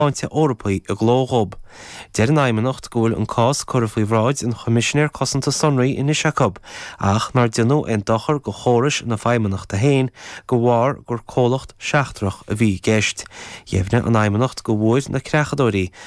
Áinte Eorpaí a glóghób. Deir an aimimeacht go bhfuil an cás chuir faoi bhráid an choimisinéir cosanta sonraí in Isseachab, ach nar dionú an dochar go chórais na feimimeacht a héin go bhhar gur cólacht seachtrach a bhí gceist. Dhéimhne an aimimeacht go bhfuid na creachadóirí